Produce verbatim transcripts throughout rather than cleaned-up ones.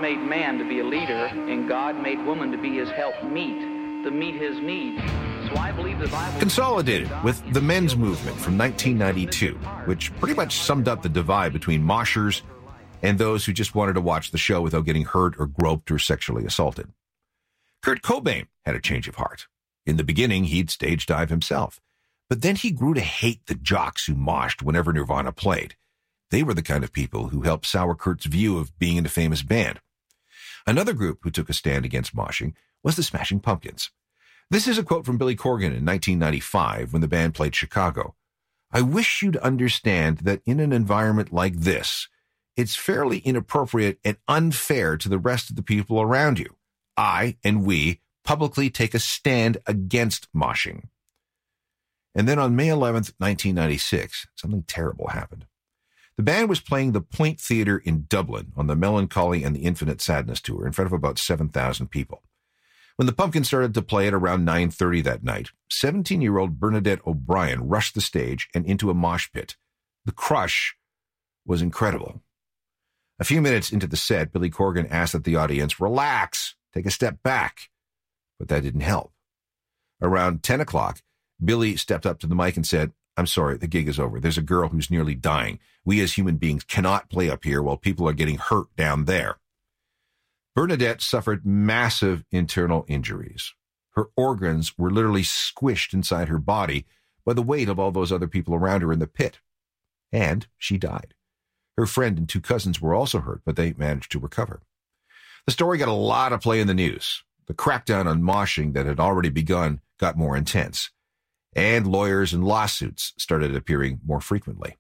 made man to be a leader, and God made woman to be his helpmeet, to meet his needs. So I believe the Bible... Consolidated with the men's movement from nineteen ninety-two, which pretty much summed up the divide between moshers and those who just wanted to watch the show without getting hurt or groped or sexually assaulted. Kurt Cobain had a change of heart. In the beginning, he'd stage dive himself. But then he grew to hate the jocks who moshed whenever Nirvana played. They were the kind of people who helped sour Kurt's view of being in a famous band. Another group who took a stand against moshing was the Smashing Pumpkins. This is a quote from Billy Corgan in nineteen ninety-five when the band played Chicago. "I wish you'd understand that in an environment like this, it's fairly inappropriate and unfair to the rest of the people around you. I and we publicly take a stand against moshing." And then on May eleventh, nineteen ninety-six, something terrible happened. The band was playing the Point Theatre in Dublin on the Melancholy and the Infinite Sadness tour in front of about seven thousand people. When the Pumpkins started to play at around nine thirty that night, seventeen-year-old Bernadette O'Brien rushed the stage and into a mosh pit. The crush was incredible. A few minutes into the set, Billy Corgan asked that the audience relax, take a step back. But that didn't help. Around ten o'clock, Billy stepped up to the mic and said, "I'm sorry, the gig is over. There's a girl who's nearly dying. We as human beings cannot play up here while people are getting hurt down there." Bernadette suffered massive internal injuries. Her organs were literally squished inside her body by the weight of all those other people around her in the pit. And she died. Her friend and two cousins were also hurt, but they managed to recover. The story got a lot of play in the news. The crackdown on moshing that had already begun got more intense, and lawyers and lawsuits started appearing more frequently.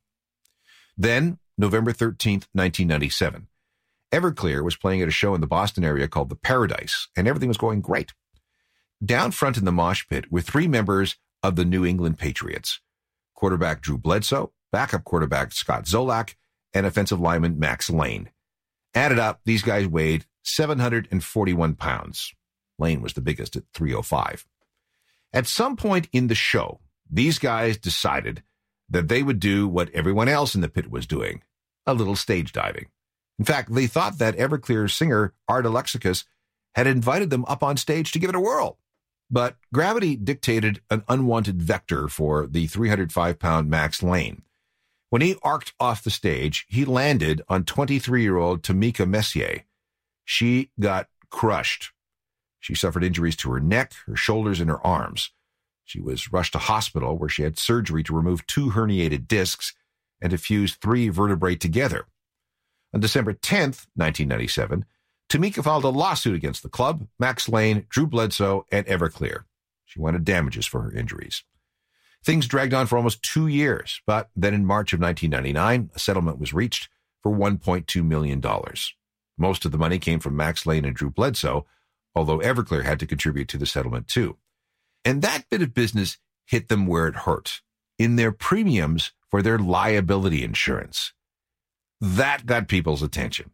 Then, November thirteenth, nineteen ninety-seven, Everclear was playing at a show in the Boston area called The Paradise, and everything was going great. Down front in the mosh pit were three members of the New England Patriots: quarterback Drew Bledsoe, backup quarterback Scott Zolak, and offensive lineman Max Lane. Added up, these guys weighed seven hundred forty-one pounds. Lane was the biggest at three oh five. At some point in the show, these guys decided that they would do what everyone else in the pit was doing, a little stage diving. In fact, they thought that Everclear singer Art Alexakis had invited them up on stage to give it a whirl. But gravity dictated an unwanted vector for the three hundred five pound Max Lane. When he arced off the stage, he landed on twenty-three-year-old Tamika Messier. She got crushed. She suffered injuries to her neck, her shoulders, and her arms. She was rushed to hospital where she had surgery to remove two herniated discs and to fuse three vertebrae together. On December tenth, nineteen ninety-seven, Tamika filed a lawsuit against the club, Max Lane, Drew Bledsoe, and Everclear. She wanted damages for her injuries. Things dragged on for almost two years, but then in March of nineteen ninety-nine, a settlement was reached for one point two million dollars. Most of the money came from Max Lane and Drew Bledsoe, although Everclear had to contribute to the settlement too. And that bit of business hit them where it hurt, in their premiums for their liability insurance. That got people's attention.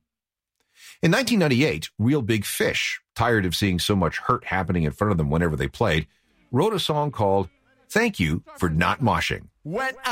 In nineteen ninety-eight, Real Big Fish, tired of seeing so much hurt happening in front of them whenever they played, wrote a song called Thank You for Not Moshing. When I